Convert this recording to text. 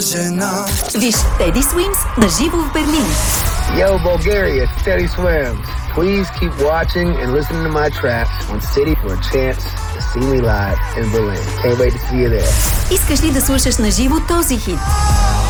Виж Teddy Swims на живо в Берлин. Yo, Bulgaria, Teddy Swims. Please keep watching and listening to my tracks on City for a chance to see me live in Berlin. Can't wait to see you there. Искаш ли да слушаш на живо този хит?